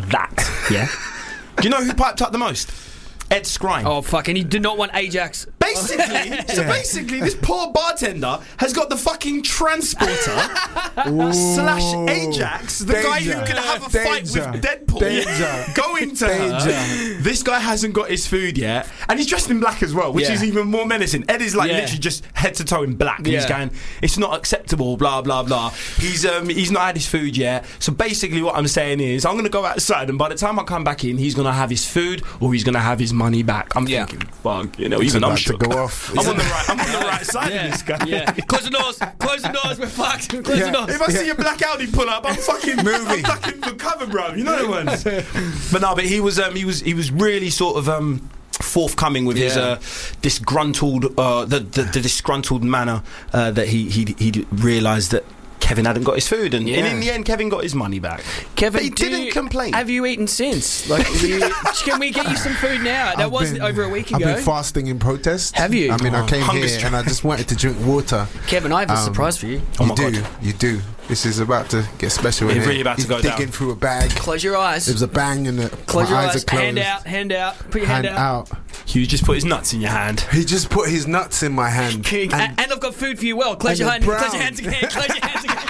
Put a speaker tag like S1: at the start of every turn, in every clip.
S1: that. Yeah. Do you know who piped up the most? Ed Skrein.
S2: Oh fuck! And he did not want Ajax.
S1: Basically, this poor bartender has got the fucking transporter slash Ajax, the guy who can have a fight with Deadpool, going to her. This guy hasn't got his food yet, and he's dressed in black as well, which is even more menacing. Ed is like literally just head to toe in black. And he's going, it's not acceptable, blah blah blah. He's not had his food yet. So basically, what I'm saying is, I'm gonna go outside, and by the time I come back in, he's gonna have his food or he's gonna have his money back. I'm thinking, fuck, even I'm shook.
S3: Go off.
S1: I'm on the right side of this guy.
S2: Yeah. Close the doors, we're fucked. Close the doors.
S1: If I see a black Audi pull up, I'm fucking moving. I'm fucking for cover, bro. You know the ones. But he was really sort of forthcoming with his disgruntled the disgruntled manner that he realised that Kevin hadn't got his food, and in the end, Kevin got his money back.
S2: Kevin,
S1: but he didn't complain.
S2: Have you eaten since? Like, can we get you some food now? That was over a week ago.
S3: I've been fasting in protest.
S2: Have you?
S3: I mean, I came here and I just wanted to drink water.
S2: Kevin, I have a surprise for you.
S3: You do. This is about to get special.
S1: It's really about to go down.
S3: Digging through a bag.
S2: Close your eyes.
S3: There was a bang and
S2: close your
S3: eyes
S2: eyes.
S3: are closed.
S2: Hand out. Put your hand out.
S1: Hugh just put his nuts in your hand.
S3: He just put his nuts in my hand.
S2: And I've got food for you. Well, close your hand. Close your hands again. Close your hands again.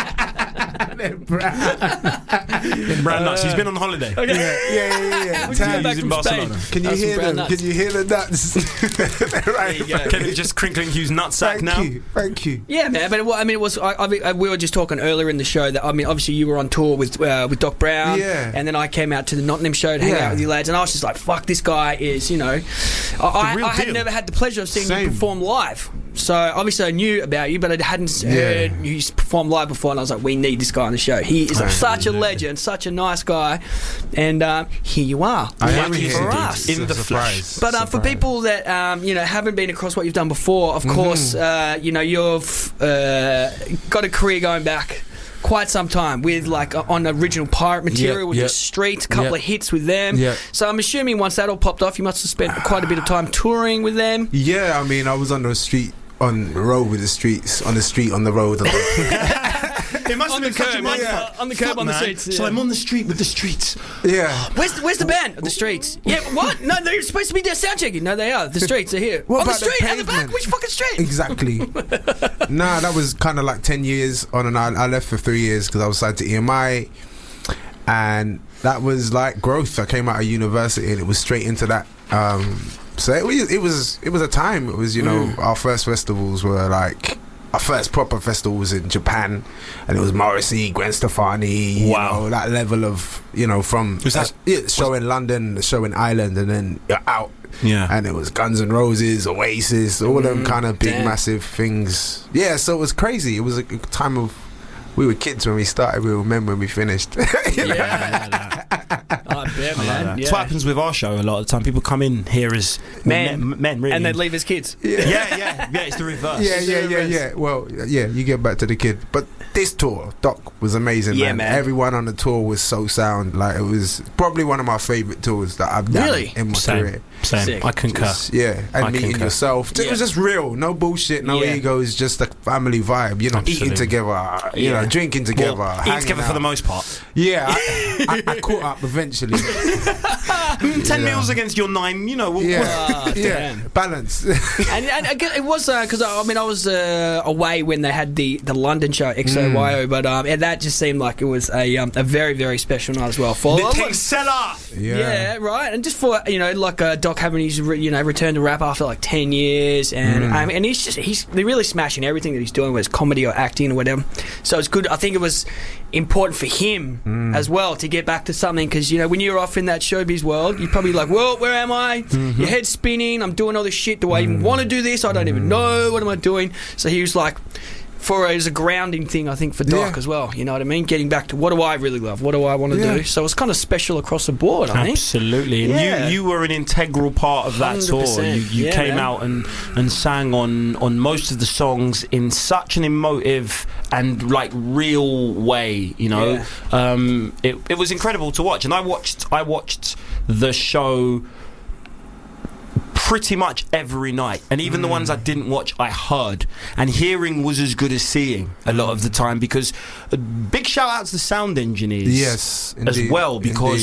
S1: Brown nuts. He's been on holiday.
S2: Okay.
S3: Yeah.
S1: He's in Barcelona.
S3: Can you hear them? Can you hear the nuts?
S1: Right. Kenny just crinkling Hugh's nutsack now.
S3: Thank you.
S2: Yeah, man. But it was. We were just talking earlier in the show that obviously you were on tour with Doc Brown.
S3: Yeah.
S2: And then I came out to the Nottingham show to hang out with you lads, and I was just like, "Fuck, this guy is." I had never had the pleasure of seeing you perform live. So obviously I knew about you, but I hadn't heard you perform live before, and I was like, we need this guy on the show. He is such a legend, such a nice guy, and here you are.
S3: I am
S2: lucky
S3: here
S2: for us
S1: in the flesh.
S2: But for people that haven't been across what you've done before, of course, you've got a career going back quite some time with on original Pirate material with the Streets, a couple of hits with them. So I'm assuming once that all popped off, you must have spent quite a bit of time touring with them.
S3: Yeah, I mean, I was on the street, on the road with the Streets, on the street, on the road.
S1: It must have been such a
S2: on the curb, on the streets.
S1: Yeah. So I'm on the street with the Streets.
S3: Yeah.
S2: Where's the band? The Streets. Yeah. What? No, they're supposed to be there sound checking. No, they are. The Streets are here.
S3: What
S2: on
S3: about
S2: the street
S3: the
S2: at the back. Which fucking street?
S3: Exactly. Nah, that was kind of like 10 years on, and I left for 3 years because I was signed to EMI, and that was like growth. I came out of university and it was straight into that. So it was a time. It was our first festivals were like. Our first proper festival was in Japan, and it was Morrissey, Gwen Stefani.
S1: Wow,
S3: that level of from show in London, the show in Ireland, and then you're out.
S1: Yeah,
S3: and it was Guns N' Roses, Oasis, all them kind of big, massive things. Yeah, so it was crazy. It was a time of. We were kids when we started. We remember when we finished.
S2: I bet, man.
S1: That's what happens with our show a lot of the time. People come in here as men really.
S2: And they leave as kids.
S1: Yeah, it's the reverse.
S3: Yeah. Well, you get back to the kid. But this tour, Doc, was amazing, man. Everyone on the tour was so sound. Like, it was probably one of my favourite tours that I've done in my career.
S1: Same.
S2: Sick.
S1: I concur.
S3: And meeting yourself. It was just real. No bullshit, no egos, just a family vibe. Eating together, drinking together.
S1: Eating together for the most part.
S3: Yeah, I caught up eventually.
S1: 10 meals against your 9,
S3: balance.
S2: and again, it was because I was away when they had the London show XOYO, but and that just seemed like it was a very, very special night as well for
S1: the King Seller.
S2: Yeah, right. And just for Doc having his return to rap after like 10 years, and and they're really smashing everything that he's doing, whether it's comedy or acting or whatever. So it's good. I think it was important for him as well to get back to something, because when you're off in that showbiz world, you're probably like, well, where am I? Your head's spinning. I'm doing all this shit. Do I even want to do this? I don't even know. What am I doing? So he was like, as a grounding thing, I think, for Doc as well. You know what I mean? Getting back to what do I really love? What do I want to do? So it's kind of special across the board, I think.
S1: Absolutely. And you were an integral part of that 100%. Tour. You came out and sang on most of the songs in such an emotive and like real way, It was incredible to watch. And I watched the show pretty much every night, and even the ones I didn't watch, I heard, and hearing was as good as seeing a lot of the time, because big shout out to the sound engineers
S3: as
S1: well, because